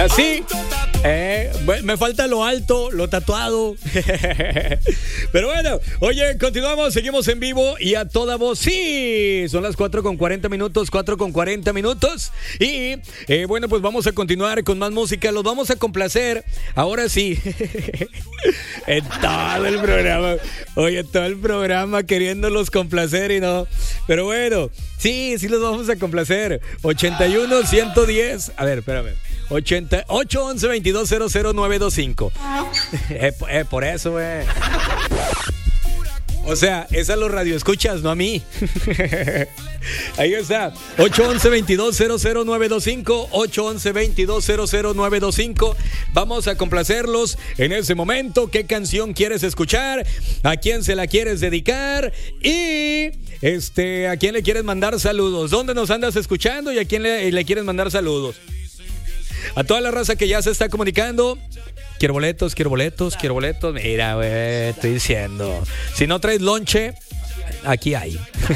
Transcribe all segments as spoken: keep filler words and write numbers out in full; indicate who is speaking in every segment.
Speaker 1: Así, eh, me falta lo alto, lo tatuado. Pero bueno, oye, continuamos, seguimos en vivo y a toda voz. Sí, son las cuatro con cuarenta minutos, cuatro con cuarenta minutos. Y eh, bueno, pues vamos a continuar con más música. Los vamos a complacer. Ahora sí, en todo el programa. Oye, todo el programa queriéndolos complacer y no. Pero bueno, sí, sí los vamos a complacer. ochenta y uno, ciento diez. A ver, espérame. ochenta, ocho once, veintidós cero cero nueve dos cinco. eh, eh, por eso, güey. O sea, es a los radioescuchas, no a mí. Ahí está. ocho once, veintidós cero cero nueve dos cinco. ocho once, veintidós cero cero nueve dos cinco. Vamos a complacerlos en ese momento. ¿Qué canción quieres escuchar? ¿A quién se la quieres dedicar? Y este, ¿a quién le quieres mandar saludos? ¿Dónde nos andas escuchando y a quién le, le quieres mandar saludos? A toda la raza que ya se está comunicando. Quiero boletos, quiero boletos, quiero boletos. Mira, güey, estoy diciendo. Si no traes lonche, aquí hay.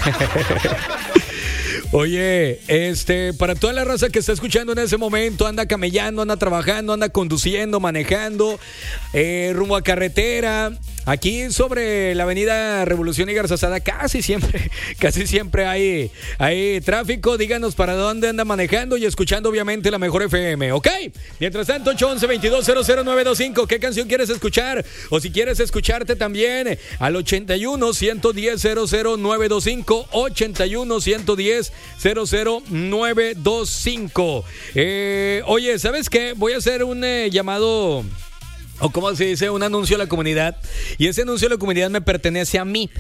Speaker 1: Oye, este, para toda la raza que está escuchando en ese momento, anda camellando, anda trabajando, anda conduciendo, manejando, eh, rumbo a carretera. Aquí sobre la avenida Revolución y Garzazada casi siempre, casi siempre hay, hay tráfico. Díganos para dónde anda manejando y escuchando obviamente la mejor F M, ¿ok? Mientras tanto, ocho once, veintidós cero cero nueve dos cinco. ¿Qué canción quieres escuchar? O si quieres escucharte también al ochenta y uno, ciento diez, cero cero nueve dos cinco. ochenta y uno, ciento diez, cero cero nueve dos cinco. Eh, oye, ¿sabes qué? Voy a hacer un eh, llamado... O como se dice, un anuncio a la comunidad. Y ese anuncio a la comunidad me pertenece a mí.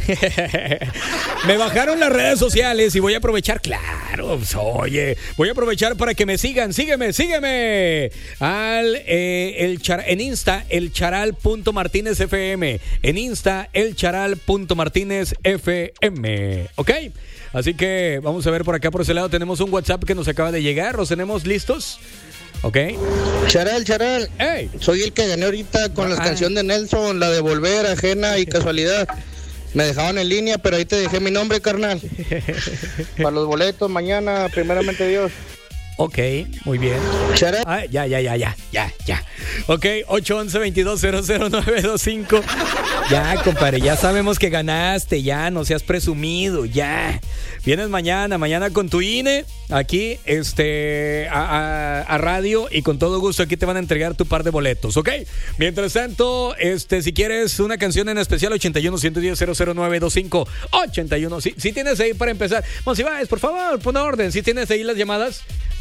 Speaker 1: Me bajaron las redes sociales y voy a aprovechar, claro, pues, oye, voy a aprovechar para que me sigan. Sígueme, sígueme. Al, eh, el char, en Insta, el charal punto martínez F M. En Insta, el charal punto martínez F M. ¿Ok? Así que vamos a ver por acá, por ese lado. Tenemos un WhatsApp que nos acaba de llegar. ¿Los tenemos listos? ¿Ok?
Speaker 2: Charal, Charal.
Speaker 1: Hey.
Speaker 2: Soy el que gané ahorita con la
Speaker 1: ah.
Speaker 2: canción de Nelson, la de Volver, Ajena y Casualidad. Me dejaban en línea, pero ahí te dejé mi nombre, carnal. Para los boletos mañana, primeramente Dios.
Speaker 1: Ok, muy bien.
Speaker 2: Charal.
Speaker 1: Ah, ya, ya, ya, ya, ya, ya. Ok, ocho once, veintidós cero cero nueve dos cinco. Ya, compadre, ya sabemos que ganaste, ya, no seas presumido, ya. Vienes mañana, mañana con tu I N E, aquí, este, a, a, a radio, y con todo gusto aquí te van a entregar tu par de boletos, ¿ok? Mientras tanto, este, si quieres una canción en especial, ochenta y uno, ciento diez, cero cero nueve dos cinco. ochenta y uno, si, si tienes ahí para empezar. Monsiváis, por favor, pon orden. Si tienes ahí las llamadas.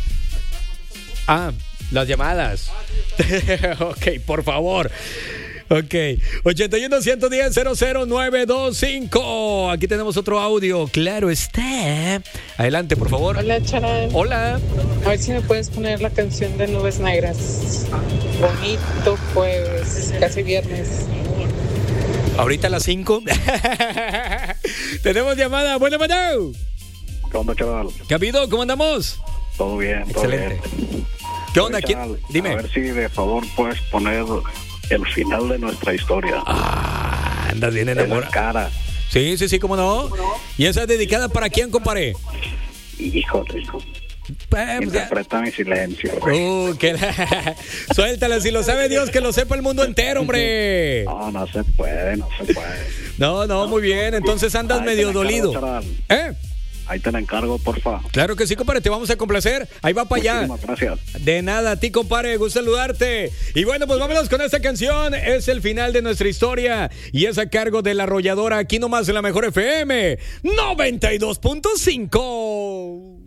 Speaker 1: Ah, las llamadas. Ok, por favor. Ok, ochenta y uno, ciento diez, cero cero nueve dos cinco. Aquí tenemos otro audio. Claro está. Adelante, por favor.
Speaker 3: Hola, Charal.
Speaker 1: Hola.
Speaker 3: A ver si me puedes poner la canción de Nubes Negras. Bonito jueves, casi viernes.
Speaker 1: Ahorita a las cinco. Tenemos llamada. Bueno, bueno.
Speaker 4: ¿Qué onda, Charal?
Speaker 1: ¿Qué ha habido? ¿Cómo andamos?
Speaker 4: Todo bien, todo
Speaker 1: excelente.
Speaker 4: bien.
Speaker 1: ¿Qué onda?
Speaker 4: Oye,
Speaker 1: ¿Quién?
Speaker 4: Charal,
Speaker 1: Dime.
Speaker 4: A ver si de favor puedes poner el final de nuestra historia.
Speaker 1: Ah, andas bien
Speaker 4: De la
Speaker 1: enamorado.
Speaker 4: cara.
Speaker 1: Sí, sí, sí, ¿cómo no? ¿Y esa es dedicada para quién, compadre?
Speaker 4: Híjole, hijo.
Speaker 1: Eh, pues ya.
Speaker 4: Interpreta mi silencio, güey.
Speaker 1: Uh, que la... Suéltala, si lo sabe Dios, que lo sepa el mundo entero, hombre.
Speaker 4: No, no se puede, no se puede.
Speaker 1: No, no, muy bien. Entonces andas
Speaker 4: Ahí
Speaker 1: medio
Speaker 4: te la encargo,
Speaker 1: dolido.
Speaker 4: Charal.
Speaker 1: ¿Eh?
Speaker 4: Ahí te la encargo, porfa.
Speaker 1: Claro que sí, compadre, te vamos a complacer. Ahí va para allá.
Speaker 4: Muchísimas gracias.
Speaker 1: De nada, a ti, compadre, gusto saludarte. Y bueno, pues vámonos con esta canción. Es el final de nuestra historia y es a cargo de la arrolladora, aquí nomás en la mejor F M noventa y dos punto cinco.